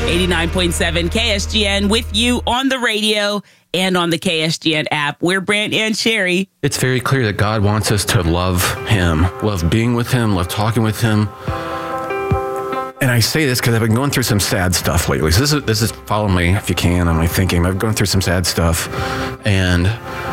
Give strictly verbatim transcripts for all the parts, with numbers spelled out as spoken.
eighty-nine point seven K S G N with you on the radio and on the K S G N app. We're Brant and Sherry. It's very clear that God wants us to love him, love being with him, love talking with him. And I say this because I've been going through some sad stuff lately. So this is, this is, follow me if you can on my thinking. I've gone through some sad stuff. And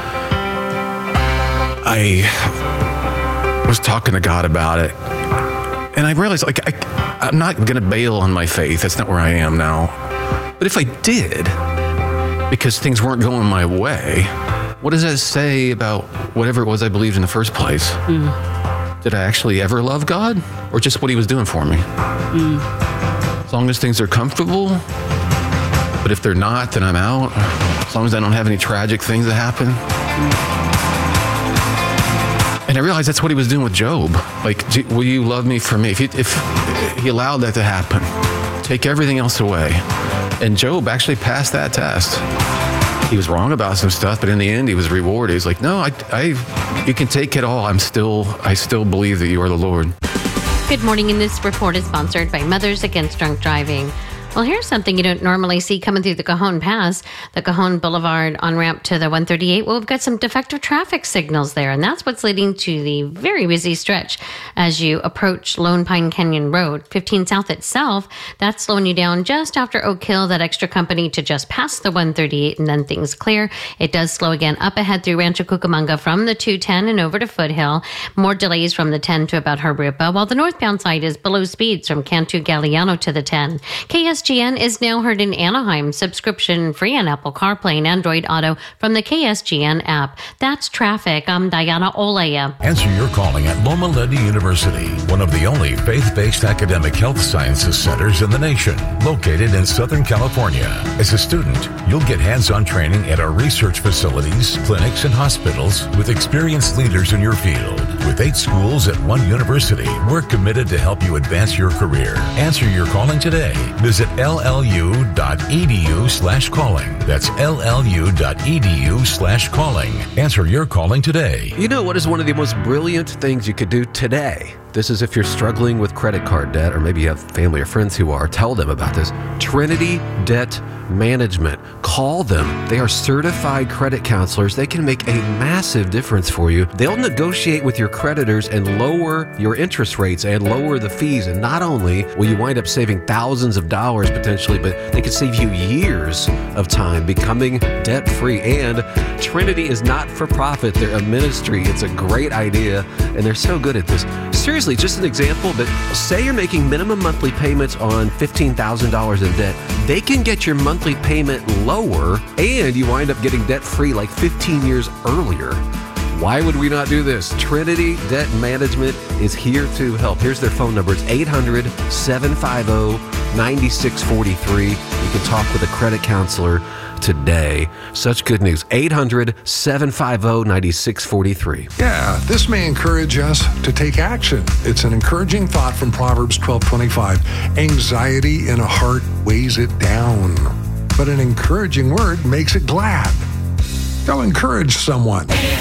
I was talking to God about it. And I realized, like, I, I'm not going to bail on my faith. That's not where I am now. But if I did, because things weren't going my way, what does that say about whatever it was I believed in the first place? Mm. Did I actually ever love God? Or just what he was doing for me? Mm. As long as things are comfortable. But if they're not, then I'm out. As long as I don't have any tragic things that happen. Mm. And I realized that's what he was doing with Job. Like, will you love me for me? If he, if he allowed that to happen, take everything else away. And Job actually passed that test. He was wrong about some stuff, but in the end, he was rewarded. He's like, no, I, I, you can take it all. I'm still, I still believe that you are the Lord. Good morning, and this report is sponsored by Mothers Against Drunk Driving. Well, here's something you don't normally see coming through the Cajon Pass, the Cajon Boulevard on-ramp to the one thirty-eight. Well, we've got some defective traffic signals there, and that's what's leading to the very busy stretch as you approach Lone Pine Canyon Road. fifteen South itself, that's slowing you down just after Oak Hill, that extra company to just past the one thirty-eight, and then things clear. It does slow again up ahead through Rancho Cucamonga from the two ten and over to Foothill. More delays from the ten to about Harripa, while the northbound side is below speeds from Cantu Galliano to the ten. K S G N is now heard in Anaheim, subscription free on Apple CarPlay and Android Auto from the K S G N app. That's traffic. I'm Diana Olaya. Answer your calling at Loma Linda University, one of the only faith-based academic health sciences centers in the nation, located in Southern California. As a student, you'll get hands-on training at our research facilities, clinics, and hospitals with experienced leaders in your field. With eight schools at one university, we're committed to help you advance your career. Answer your calling today. Visit llu.edu slash calling. That's llu.edu slash calling. Answer your calling today. You know what is one of the most brilliant things you could do today? This is if you're struggling with credit card debt, or maybe you have family or friends who are. Tell them about this. Trinity Debt Management. Call them. They are certified credit counselors. They can make a massive difference for you. They'll negotiate with your creditors and lower your interest rates and lower the fees. And not only will you wind up saving thousands of dollars potentially, but they could save you years of time becoming debt-free. And Trinity is not for profit. They're a ministry. It's a great idea, and they're so good at this. Seriously, just an example, but say you're making minimum monthly payments on fifteen thousand dollars in debt. They can get your monthly payment lower, and you wind up getting debt-free like fifteen years earlier. Why would we not do this? Trinity Debt Management is here to help. Here's their phone number. It's eight hundred, seven five zero, nine six four three. You can talk with a credit counselor today. Such good news. eight hundred, seven five zero, nine six four three. Yeah, this may encourage us to take action. It's an encouraging thought from Proverbs twelve twenty-five. Anxiety in a heart weighs it down, but an encouraging word makes it glad. Go encourage someone.